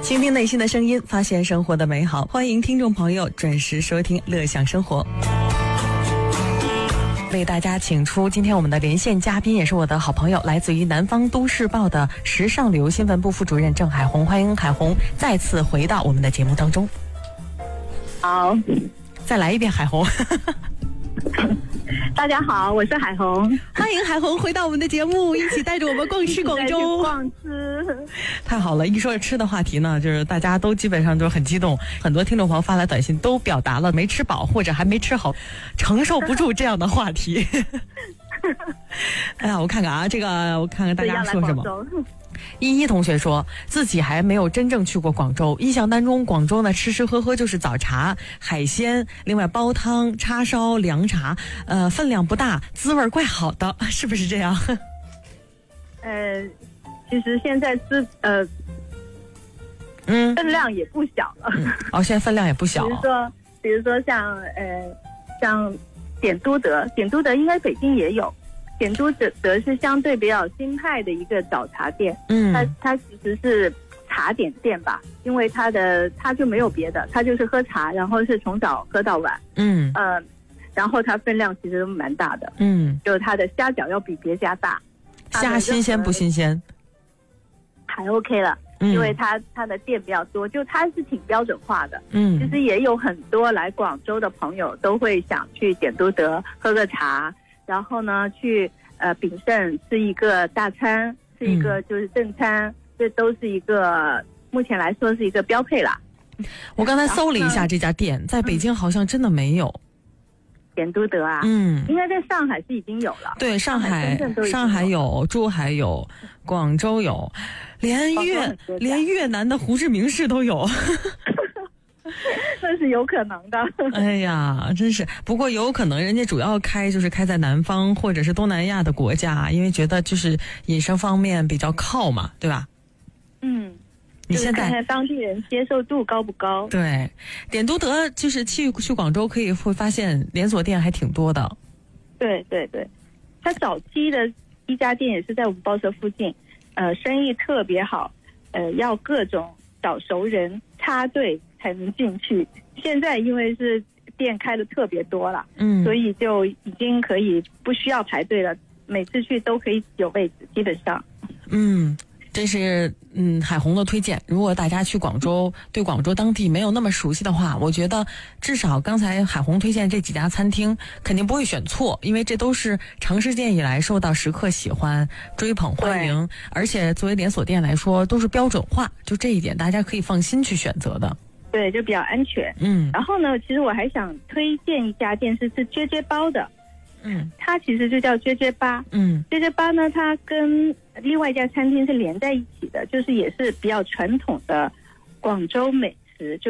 倾听内心的声音，发现生活的美好。欢迎听众朋友准时收听乐享生活。为大家请出今天我们的连线嘉宾，也是我的好朋友，来自于南方都市报的时尚旅游新闻部副主任郑海红。欢迎海红再次回到我们的节目当中。 好， 再来一遍海红。 大家好，我是海红， 欢迎海红回到我们的节目，一起带着我们逛吃广州。 逛吃， 太好了！一说吃的话题呢，就是大家都基本上都很激动，很多听众朋友发来短信都表达了没吃饱或者还没吃好，承受不住这样的话题。哎呀，我看看啊，这个我看看大家说什么。依依同学说自己还没有真正去过广州，印象当中广州呢吃吃喝喝就是早茶、海鲜，另外煲汤、叉烧、凉茶，分量不大，滋味怪好的，是不是这样？ 其实现在分量也不小了。 哦，现在分量也不小。 比如说像点都德应该北京也有。点都德是相对比较新派的一个早茶店，它其实是茶点店吧，因为它就没有别的，它就是喝茶，然后是从早喝到晚，然后它分量其实蛮大的，就是它的虾饺要比别家大。 虾新鲜不新鲜？ 还 OK 了，因为它的店比较多，就它是挺标准化的。其实也有很多来广州的朋友都会想去点都德喝个茶。然后呢，去炳胜吃一个大餐，吃一个就是正餐，这都是一个目前来说是一个标配啦。 我刚才搜了一下这家店，在北京好像真的没有。 点都德啊，应该在上海是已经有了。对， 上海有，珠海有，广州有，连越南的胡志明市都有。 这是有可能的。 哎呀，真是。不过有可能人家主要开在南方或者是东南亚的国家，因为觉得就是饮食方面比较靠嘛，对吧？你现在看看当地人接受度高不高？ 对，点都德就是去广州会发现连锁店还挺多的。 对，他早期的一家店也是在我们报社附近，生意特别好，要各种找熟人插队才能进去。现在因为是店开的特别多了，所以就已经可以不需要排队了，每次去都可以有位置，基本上。 这是海红的推荐。如果大家去广州，对广州当地没有那么熟悉的话，我觉得至少刚才海红推荐这几家餐厅肯定不会选错，因为这都是长时间以来受到食客喜欢、追捧欢迎，而且作为连锁店来说都是标准化，就这一点大家可以放心去选择的。 对，就比较安全。然后呢，其实我还想推荐一家店是啫啫包的。它其实就叫啫啫吧。啫啫吧呢，它跟另外一家餐厅是连在一起的，就是也是比较传统的广州美食。